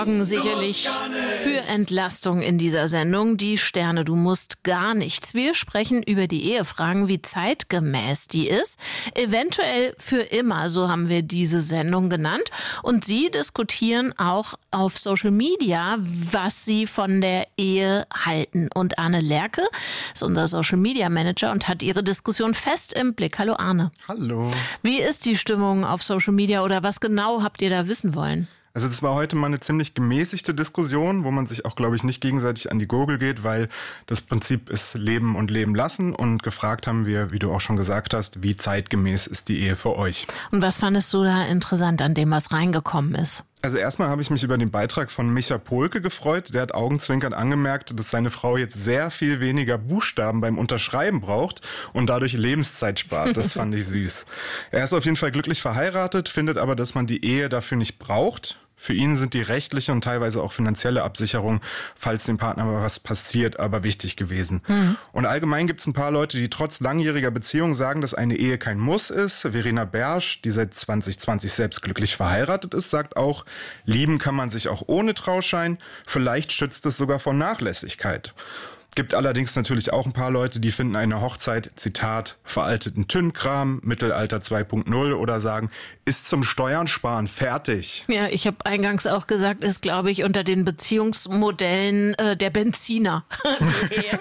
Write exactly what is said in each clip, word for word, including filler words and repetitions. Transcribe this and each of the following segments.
Sorgen sicherlich für Entlastung in dieser Sendung. Die Sterne, du musst gar nichts. Wir sprechen über die Ehefragen, wie zeitgemäß die ist. Eventuell für immer, so haben wir diese Sendung genannt. Und Sie diskutieren auch auf Social Media, was Sie von der Ehe halten. Und Arne Lerche ist unser Social Media Manager und hat Ihre Diskussion fest im Blick. Hallo Arne. Hallo. Wie ist die Stimmung auf Social Media oder was genau habt ihr da wissen wollen? Also das war heute mal eine ziemlich gemäßigte Diskussion, wo man sich auch, glaube ich, nicht gegenseitig an die Gurgel geht, weil das Prinzip ist Leben und Leben lassen. Und gefragt haben wir, wie du auch schon gesagt hast, wie zeitgemäß ist die Ehe für euch? Und was fandest du da interessant an dem, was reingekommen ist? Also erstmal habe ich mich über den Beitrag von Micha Pohlke gefreut. Der hat augenzwinkernd angemerkt, dass seine Frau jetzt sehr viel weniger Buchstaben beim Unterschreiben braucht und dadurch Lebenszeit spart. Das fand ich süß. Er ist auf jeden Fall glücklich verheiratet, findet aber, dass man die Ehe dafür nicht braucht. Für ihn sind die rechtliche und teilweise auch finanzielle Absicherung, falls dem Partner mal was passiert, aber wichtig gewesen. Mhm. Und allgemein gibt es ein paar Leute, die trotz langjähriger Beziehung sagen, dass eine Ehe kein Muss ist. Verena Bersch, die seit zwanzig zwanzig selbst glücklich verheiratet ist, sagt auch, lieben kann man sich auch ohne Trauschein. Vielleicht schützt es sogar vor Nachlässigkeit. Gibt allerdings natürlich auch ein paar Leute, die finden eine Hochzeit, Zitat, veralteten Tünnkram, Mittelalter zwei Punkt null oder sagen, ist zum Steuern sparen fertig. Ja, ich habe eingangs auch gesagt, ist, glaube ich, unter den Beziehungsmodellen äh, der Benziner. Die Ehe.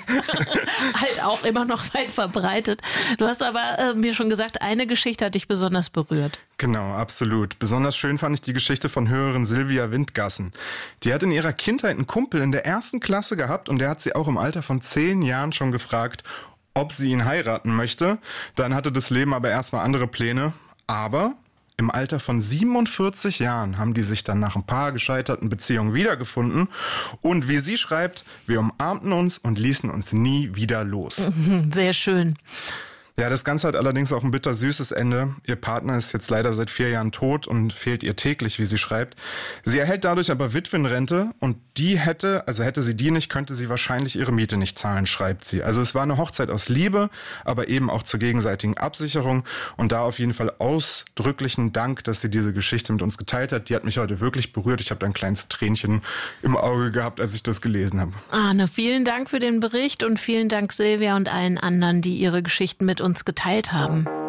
Halt auch immer noch weit verbreitet. Du hast aber äh, mir schon gesagt, eine Geschichte hat dich besonders berührt. Genau, absolut. Besonders schön fand ich die Geschichte von Hörerin Silvia Windgassen. Die hat in ihrer Kindheit einen Kumpel in der ersten Klasse gehabt und der hat sie auch im Alter von zehn Jahren schon gefragt, ob sie ihn heiraten möchte. Dann hatte das Leben aber erstmal andere Pläne. Aber im Alter von siebenundvierzig Jahren haben die sich dann nach ein paar gescheiterten Beziehungen wiedergefunden. Und wie sie schreibt, wir umarmten uns und ließen uns nie wieder los. Sehr schön. Ja, das Ganze hat allerdings auch ein bittersüßes Ende. Ihr Partner ist jetzt leider seit vier Jahren tot und fehlt ihr täglich, wie sie schreibt. Sie erhält dadurch aber Witwenrente und die hätte, also hätte sie die nicht, könnte sie wahrscheinlich ihre Miete nicht zahlen, schreibt sie. Also es war eine Hochzeit aus Liebe, aber eben auch zur gegenseitigen Absicherung und da auf jeden Fall ausdrücklichen Dank, dass sie diese Geschichte mit uns geteilt hat. Die hat mich heute wirklich berührt. Ich habe da ein kleines Tränchen im Auge gehabt, als ich das gelesen habe. Arne, vielen Dank für den Bericht und vielen Dank Silvia und allen anderen, die ihre Geschichten mit uns geteilt haben.